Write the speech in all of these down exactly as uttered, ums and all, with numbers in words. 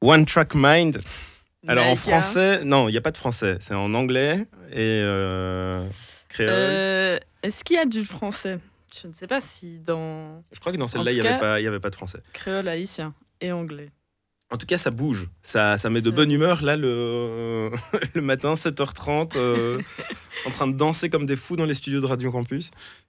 One Track Mind. Alors en Naïka. français, non, il n'y a pas de français. C'est en anglais et euh, créole. Euh, Est-ce qu'il y a du français? Je ne sais pas si dans Je crois que dans celle-là, en il n'y tout avait, cas- pas- il y avait pas de français. créole haïtien et anglais. En tout cas, ça bouge. Ça, ça met de bonne humeur, là, le, le matin, sept heures trente, euh, en train de danser comme des fous dans les studios de Radio Campus.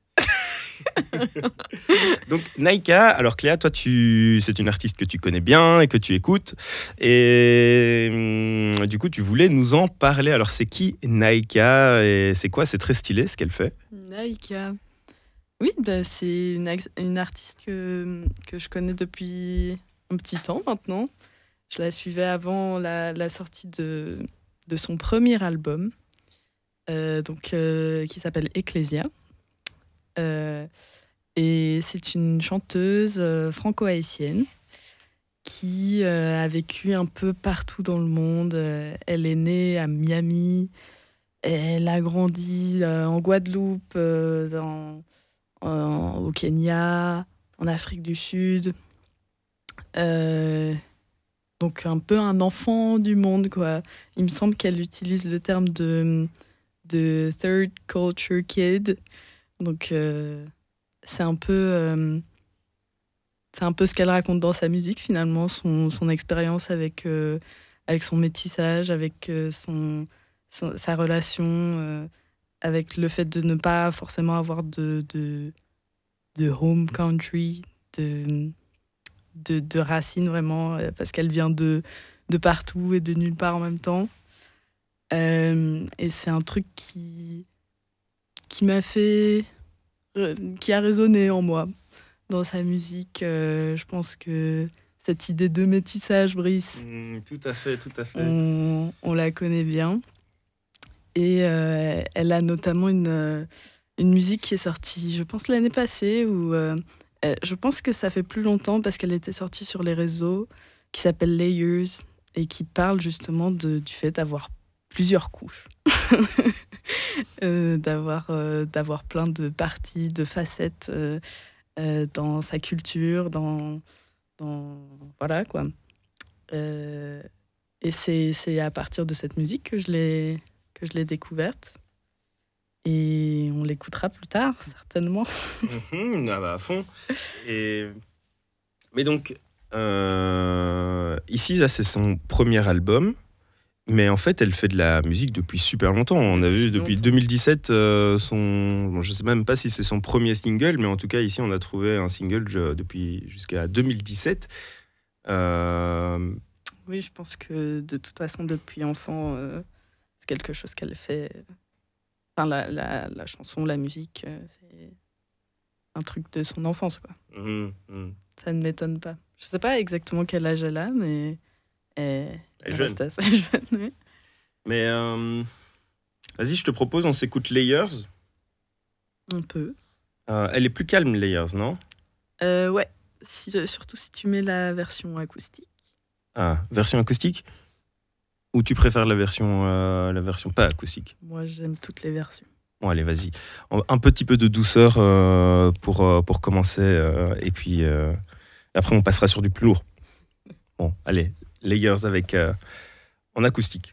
Donc, Naïka, alors Cléa, toi, tu, c'est une artiste que tu connais bien et que tu écoutes. Et hum, du coup, tu voulais nous en parler. Alors, c'est qui Naïka et c'est quoi? C'est très stylé ce qu'elle fait. Naïka. Oui, bah, c'est une, ex- une artiste que, que je connais depuis un petit temps maintenant. Je la suivais avant la, la sortie de, de son premier album, euh, donc, euh, qui s'appelle Ecclesia. Euh, et c'est une chanteuse euh, franco-haïtienne qui euh, a vécu un peu partout dans le monde. Euh, elle est née à Miami, elle a grandi euh, en Guadeloupe, euh, dans, en- au Kenya, en Afrique du Sud. Euh, donc un peu un enfant du monde, quoi. Il me semble qu'elle utilise le terme de, de third culture kid. Donc euh, c'est un peu euh, c'est un peu ce qu'elle raconte dans sa musique finalement, son, son expérience avec, euh, avec son métissage, avec euh, son, son- sa relation, euh, avec le fait de ne pas forcément avoir de, de, de home country, de, de, de racines vraiment, euh, parce qu'elle vient de, de partout et de nulle part en même temps. Euh, et c'est un truc qui, qui m'a fait... euh, qui a résonné en moi dans sa musique. Euh, je pense que cette idée de métissage, Brice, Hum, tout à fait, tout à fait. on, on la connaît bien. Et euh, elle a notamment une, euh, une musique qui est sortie, je pense, l'année passée, ou euh, euh, je pense que ça fait plus longtemps parce qu'elle était sortie sur les réseaux, qui s'appelle Layers, et qui parle justement de, du fait d'avoir plusieurs couches. Euh, d'avoir, euh, d'avoir plein de parties, de facettes euh, euh, dans sa culture, dans, dans voilà quoi. Euh, et c'est, c'est à partir de cette musique que je l'ai, que je l'ai découverte. Et on l'écoutera plus tard, certainement. Mhm, ah bah à fond. Et... Mais donc, euh, ici, là, c'est son premier album. Mais en fait, elle fait de la musique depuis super longtemps. On a vu depuis Longtemps. deux mille dix-sept euh, son... Bon, je ne sais même pas si c'est son premier single, mais en tout cas, ici, on a trouvé un single je- depuis jusqu'à deux mille dix-sept. Euh, Oui, je pense que de toute façon, depuis enfant, euh, c'est quelque chose qu'elle fait. Enfin, la, la, la chanson, la musique, euh, c'est un truc de son enfance, quoi. hum, hum. Ça ne m'étonne pas. Je sais pas exactement quel âge elle a, mais elle, Elle est elle jeune. reste assez jeune. Oui. Mais euh, vas-y, je te propose, on s'écoute Layers. On peut. Euh, elle est plus calme, Layers, non? Euh, ouais, si- euh, surtout si tu mets la version acoustique. Ah, version acoustique? Ou tu préfères la version, euh, la version pas acoustique? Moi, j'aime toutes les versions. Bon, allez, vas-y. Un petit peu de douceur euh, pour, euh, pour commencer. euh, et puis, euh, après, on passera sur du plus lourd. Bon, allez, Layers avec, euh, en acoustique.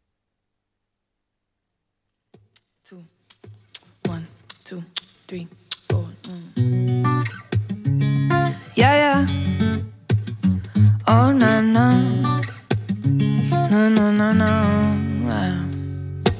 Two, one, two, three, four. Mm. Yeah, yeah. Oh, no, no. No, no, no, no. Wow.